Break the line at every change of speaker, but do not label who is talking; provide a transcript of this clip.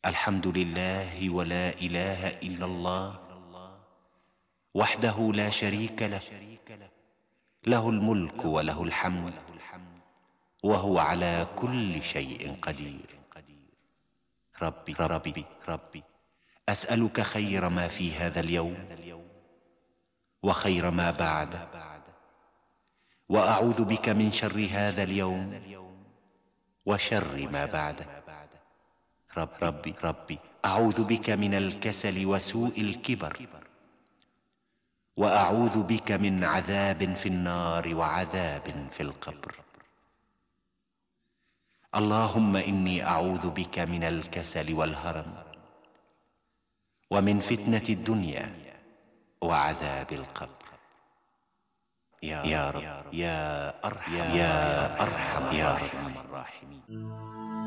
الحمد لله ولا إله إلا الله وحده لا شريك له، له الملك وله الحمد وهو على كل شيء قدير. ربي أسألك خير ما في هذا اليوم وخير ما بعده، وأعوذ بك من شر هذا اليوم وشر ما بعده. ربي أعوذ بك من الكسل وسوء الكبر، وأعوذ بك من عذاب في النار وعذاب في القبر. اللهم إني أعوذ بك من الكسل والهرم، ومن فتنة الدنيا وعذاب القبر. يا رب يا أرحم الراحمين.